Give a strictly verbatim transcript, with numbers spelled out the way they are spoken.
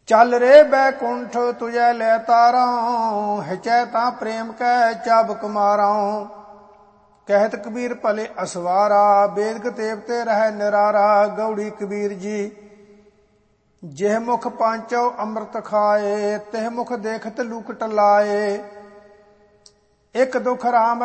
चल रे बैकुंठ तुझे ले तारां, हिचै तां प्रेम कै चाबुक मारां। कहत कबीर भले असवारा, बेदक तेवते रह निरारा। गौड़ी कबीर जी जिह मुख पांचो अमृत खाए, तिह मुख देखत लूकट लाए। एक दुख राम